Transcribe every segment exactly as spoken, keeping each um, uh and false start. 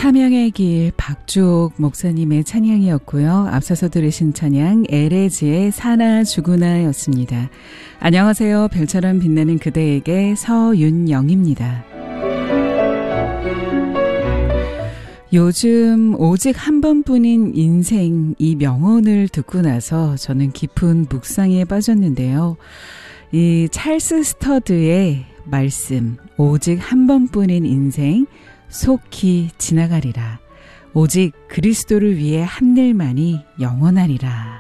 사명의 길 박주옥 목사님의 찬양이었고요. 앞서서 들으신 찬양 에레즈의 사나 죽으나 였습니다. 안녕하세요. 별처럼 빛나는 그대에게 서윤영입니다. 요즘 오직 한 번뿐인 인생 이 명언을 듣고 나서 저는 깊은 묵상에 빠졌는데요. 이 찰스 스터드의 말씀, 오직 한 번뿐인 인생 속히 지나가리라. 오직 그리스도를 위해 한 일만이 영원하리라.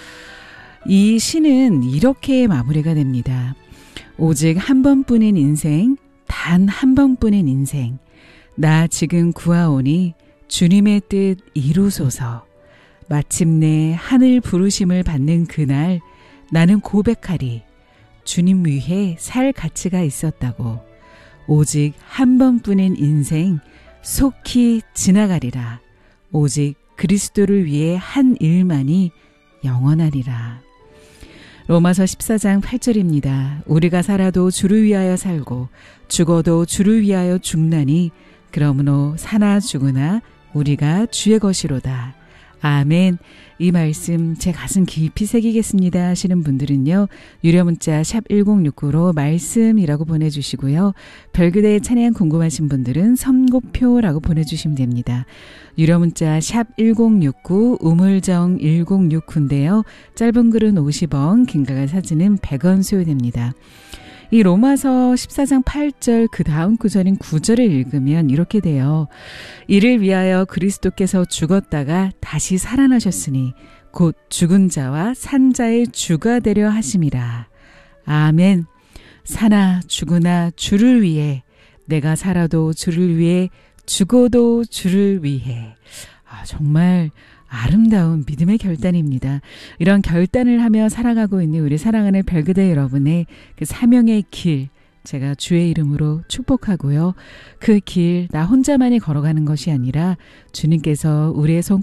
이 시는 이렇게 마무리가 됩니다. 오직 한 번뿐인 인생, 단 한 번뿐인 인생. 나 지금 구하오니 주님의 뜻 이루소서. 마침내 하늘 부르심을 받는 그날 나는 고백하리. 주님 위해 살 가치가 있었다고. 오직 한 번뿐인 인생 속히 지나가리라. 오직 그리스도를 위해 한 일만이 영원하리라. 로마서 십사 장 팔 절입니다. 우리가 살아도 주를 위하여 살고 죽어도 주를 위하여 죽나니 그러므로 사나 죽으나 우리가 주의 것이로다. 아멘. 이 말씀 제 가슴 깊이 새기겠습니다 하시는 분들은요. 유료 문자 샵 일공육구로 말씀이라고 보내주시고요. 별그대의 찬양 궁금하신 분들은 선고표라고 보내주시면 됩니다. 유료 문자 샵 일공육구 우물정 일공육구인데요. 짧은 글은 오십 원, 긴 글과 사진은 백 원 소요됩니다. 이 로마서 십사 장 팔 절 그 다음 구절인 구 절을 읽으면 이렇게 돼요. 이를 위하여 그리스도께서 죽었다가 다시 살아나셨으니 곧 죽은 자와 산 자의 주가 되려 하심이라. 아멘. 사나 죽으나 주를 위해, 내가 살아도 주를 위해, 죽어도 주를 위해. 아, 정말 아름다운 믿음의 결단입니다. 이런 결단을 하며 살아가고 있는 우리 사랑하는 별그대 여러분의 그 사명의 길, 제가 주의 이름으로 축복하고요. 그 길 나 혼자만이 걸어가는 것이 아니라 주님께서 우리의 손